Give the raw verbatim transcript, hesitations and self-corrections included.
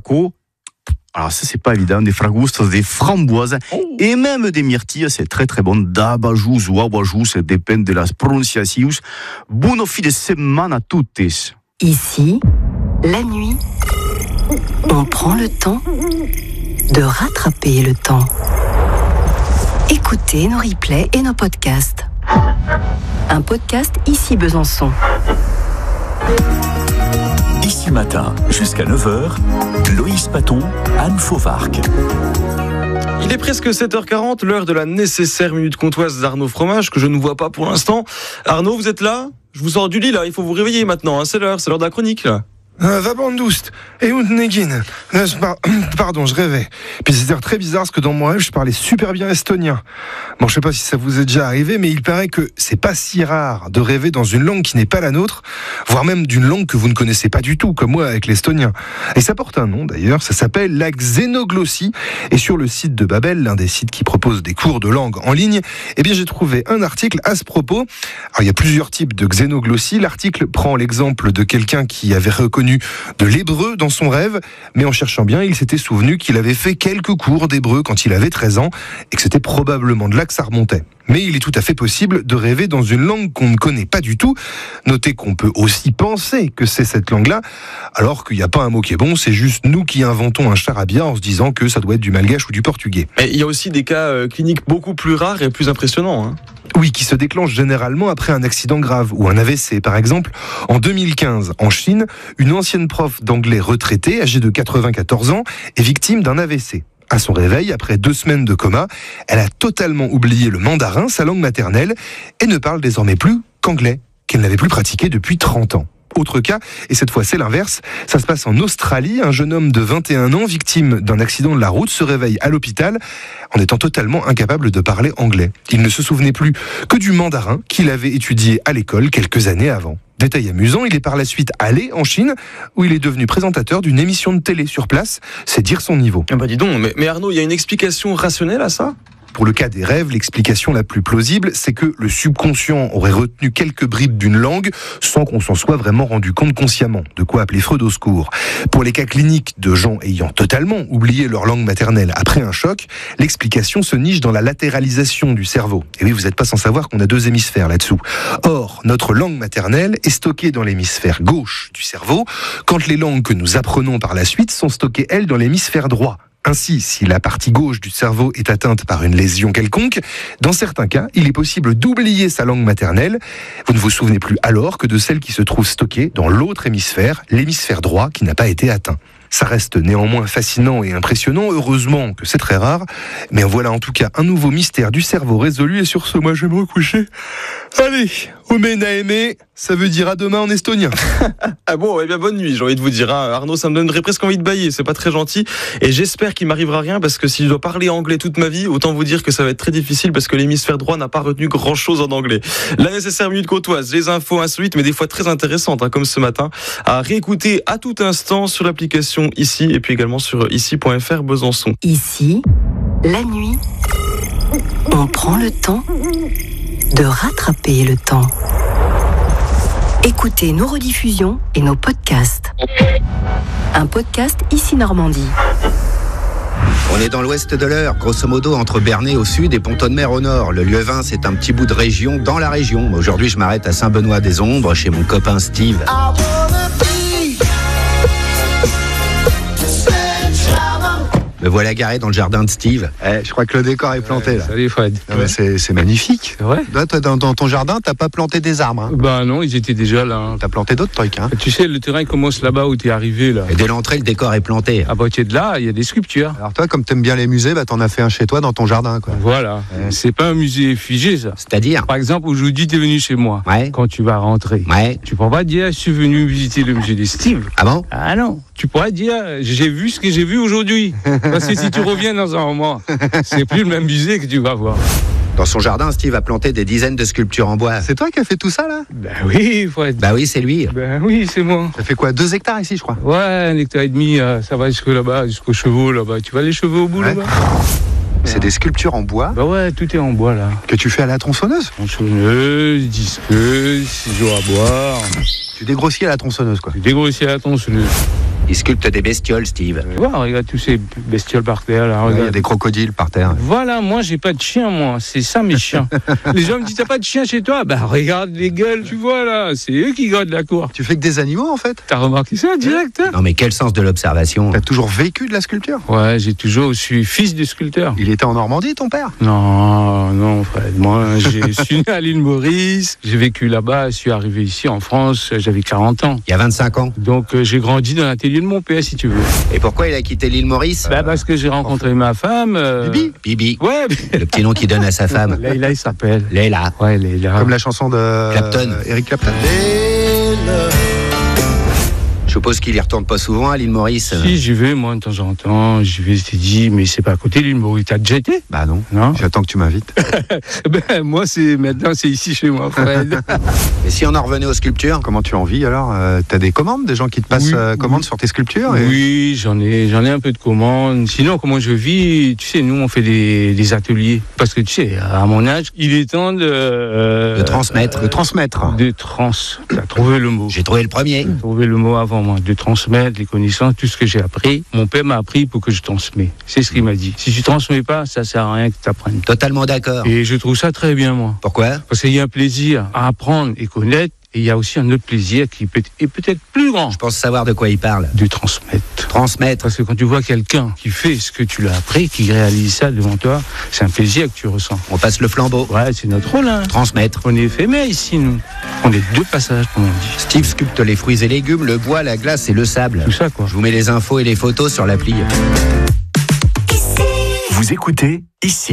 choco. Alors ça, c'est pas évident, des fragustas, des framboises oh. et même des myrtilles, c'est très très bon. D'abajous ou abajous, ça dépend de la prononciation. Buon fin de semaine à toutes. Ici, la nuit, on prend le temps de rattraper le temps. Écoutez nos replays et nos podcasts. Un podcast Ici Besançon. Ici matin, jusqu'à neuf heures, Loïs Paton, Anne Fauvarc. Il est presque sept heures quarante, l'heure de la nécessaire minute comtoise d'Arnaud Fromage, que je ne vois pas pour l'instant. Arnaud, vous êtes là ? Je vous sors du lit là, il faut vous réveiller maintenant, hein. c'est l'heure, c'est l'heure de la chronique là. Euh, va bandoust, et Negin. Pardon, je rêvais. Puis c'était très bizarre parce que dans mon rêve, je parlais super bien estonien. Bon, je sais pas si ça vous est déjà arrivé, mais il paraît que c'est pas si rare de rêver dans une langue qui n'est pas la nôtre, voire même d'une langue que vous ne connaissez pas du tout, comme moi avec l'estonien. Et ça porte un nom d'ailleurs, ça s'appelle la xénoglossie. Et sur le site de Babel, l'un des sites qui propose des cours de langue en ligne, eh bien j'ai trouvé un article à ce propos. Alors il y a plusieurs types de xénoglossie. L'article prend l'exemple de quelqu'un qui avait reconnu de l'hébreu dans son rêve, mais en cherchant bien, il s'était souvenu qu'il avait fait quelques cours d'hébreu quand il avait treize ans et que c'était probablement de là que ça remontait. Mais il est tout à fait possible de rêver dans une langue qu'on ne connaît pas du tout. Notez qu'on peut aussi penser que c'est cette langue-là, alors qu'il n'y a pas un mot qui est bon, c'est juste nous qui inventons un charabia en se disant que ça doit être du malgache ou du portugais. Mais il y a aussi des cas euh, cliniques beaucoup plus rares et plus impressionnants, hein. Oui, qui se déclenche généralement après un accident grave ou un A V C. Par exemple, en deux mille quinze, en Chine, une ancienne prof d'anglais retraitée, âgée de quatre-vingt-quatorze ans, est victime d'un A V C. À son réveil, après deux semaines de coma, elle a totalement oublié le mandarin, sa langue maternelle, et ne parle désormais plus qu'anglais, qu'elle n'avait plus pratiqué depuis trente ans. Autre cas, et cette fois c'est l'inverse, ça se passe en Australie, un jeune homme de vingt et un ans, victime d'un accident de la route, se réveille à l'hôpital en étant totalement incapable de parler anglais. Il ne se souvenait plus que du mandarin qu'il avait étudié à l'école quelques années avant. Détail amusant, il est par la suite allé en Chine, où il est devenu présentateur d'une émission de télé sur place, c'est dire son niveau. Ah bah dis donc, mais, mais Arnaud, il y a une explication rationnelle à ça ? Pour le cas des rêves, l'explication la plus plausible, c'est que le subconscient aurait retenu quelques bribes d'une langue sans qu'on s'en soit vraiment rendu compte consciemment. De quoi appeler Freud au secours. Pour les cas cliniques de gens ayant totalement oublié leur langue maternelle après un choc, l'explication se niche dans la latéralisation du cerveau. Et oui, vous n'êtes pas sans savoir qu'on a deux hémisphères là-dessous. Or, notre langue maternelle est stockée dans l'hémisphère gauche du cerveau, quand les langues que nous apprenons par la suite sont stockées, elles, dans l'hémisphère droit. Ainsi, si la partie gauche du cerveau est atteinte par une lésion quelconque, dans certains cas, il est possible d'oublier sa langue maternelle. Vous ne vous souvenez plus alors que de celle qui se trouve stockée dans l'autre hémisphère, l'hémisphère droit qui n'a pas été atteint. Ça reste néanmoins fascinant et impressionnant, heureusement que c'est très rare, mais voilà en tout cas un nouveau mystère du cerveau résolu, et sur ce, moi je vais me recoucher. Allez, Omenaeme, ça veut dire à demain en estonien. Ah bon, eh bien bonne nuit, j'ai envie de vous dire, hein. Arnaud, ça me donnerait presque envie de bâiller, c'est pas très gentil, et j'espère qu'il m'arrivera rien, parce que si je dois parler anglais toute ma vie, autant vous dire que ça va être très difficile, parce que l'hémisphère droit n'a pas retenu grand chose en anglais. La nécessaire minute côtoise, les infos insolites, mais des fois très intéressantes, hein, comme ce matin, à réécouter à tout instant sur l'application Ici, et puis également sur ici point f r Besançon. Ici, la nuit, on prend le temps de rattraper le temps. Écoutez nos rediffusions et nos podcasts. Un podcast Ici Normandie. On est dans l'ouest de l'Eure, grosso modo entre Bernay au sud et Pont-de-Mer au nord. Le Lieuvin, c'est un petit bout de région dans la région. Aujourd'hui, je m'arrête à Saint-Benoît-des-Ombres, chez mon copain Steve. Me voilà garé dans le jardin de Steve. Eh, je crois que le décor est planté, ouais, là. Salut Fred. Non, mais c'est, c'est magnifique. C'est vrai. Là, toi, dans, dans ton jardin, t'as pas planté des arbres, hein. Bah non, ils étaient déjà là, hein. T'as planté d'autres trucs, hein. Tu sais, le terrain commence là-bas où t'es arrivé, là. Et dès l'entrée, le décor est planté. À partir de là, il y a des sculptures. Alors toi, comme t'aimes bien les musées, bah t'en as fait un chez toi dans ton jardin, quoi. Voilà. Ouais. C'est pas un musée figé, ça. C'est-à-dire ? Par exemple, aujourd'hui, t'es venu chez moi. Ouais. Quand tu vas rentrer. Ouais. Tu pourras pas dire, je suis venu visiter le musée de Steve. Ah bon ? Ah non. Tu pourras dire, j'ai vu ce que j'ai vu aujourd'hui. Parce que si tu reviens dans un moment, c'est plus le même musée que tu vas voir. Dans son jardin, Steve a planté des dizaines de sculptures en bois. C'est toi qui as fait tout ça, là ? Ben oui, Fred. Bah oui, c'est lui. Ben oui, c'est moi. Ça fait quoi, deux hectares ici, je crois ? Ouais, un hectare et demi, euh, ça va jusque là-bas, jusqu'aux chevaux là-bas. Tu vois les chevaux au bout Ouais. là-bas ? C'est des sculptures en bois Bah ouais, tout est en bois là. que tu fais à la tronçonneuse ? Tronçonneuse, disqueuse, ciseaux à boire. Tu dégrossis à la tronçonneuse, quoi. Tu dégrossis la tronçonneuse. Il sculpte des bestioles, Steve. Voilà, regarde tous ces bestioles par terre là. Ouais, il y a Regarde. des crocodiles par terre. Voilà, moi j'ai pas de chien, moi. C'est ça mes chiens. Les gens me disent t'as pas de chien chez toi? Bah regarde les gueules, tu vois là. C'est eux qui gardent la cour. Tu fais que des animaux, en fait? T'as remarqué ça direct, hein? Non mais quel sens de l'observation. T'as toujours vécu de la sculpture? Ouais, j'ai toujours, je suis fils de sculpteur. Il était en Normandie, ton père? Non, non, Fred. Moi, je suis né à l'île Maurice. J'ai vécu là-bas. Je suis arrivé ici en France. J'avais quarante ans. Il y a vingt-cinq ans. Donc, euh, j'ai grandi dans l'atelier de mon père, si tu veux. Et pourquoi il a quitté l'île Maurice? Bah, parce que j'ai rencontré ma femme. euh, Bibi? Bibi. Ouais. Le petit nom qu'il donne à sa femme. Leïla, il s'appelle. Leïla. Ouais, Leïla. Comme la chanson de Clapton. euh, Eric Clapton. Je suppose qu'il y retourne pas souvent à l'île Maurice. Si, j'y vais, moi, de temps en temps. J'y vais, je t'ai dit, mais c'est pas à côté de l'île Maurice. T'as déjà été? Bah non. Non. J'attends que tu m'invites. Ben, moi, c'est, maintenant, c'est ici chez moi, Fred. Et si on en revenait aux sculptures? Comment tu en vis alors? Euh, T'as des commandes, des gens qui te passent Oui, euh, commande oui. sur tes sculptures et- Oui, j'en ai, j'en ai un peu de commandes. Sinon, comment je vis, tu sais, nous, on fait des, des ateliers. Parce que, tu sais, à mon âge, il est temps de... euh, De transmettre. De transmettre. De trans. T'as trouvé le mot. J'ai trouvé le premier. J'ai trouvé le mot avant moi. De transmettre les connaissances, tout ce que j'ai appris. Mon père m'a appris pour que je transmets. C'est ce qu'il m'a dit. Si tu transmets pas, ça sert à rien que tu apprennes. Totalement d'accord. Et je trouve ça très bien, moi. Pourquoi? Parce qu'il y a un plaisir à apprendre et connaître. Et il y a aussi un autre plaisir qui peut être, est peut-être plus grand. Je pense savoir de quoi il parle. De transmettre. Transmettre. Parce que quand tu vois quelqu'un qui fait ce que tu l'as appris, qui réalise ça devant toi, c'est un plaisir que tu ressens. On passe le flambeau. Ouais, c'est notre rôle, hein. Transmettre. On est éphémère ici, nous. On est deux passages, comme on dit. Steve sculpte les fruits et légumes, le bois, la glace et le sable. Tout ça, quoi. Je vous mets les infos et les photos sur l'appli. Vous écoutez ici.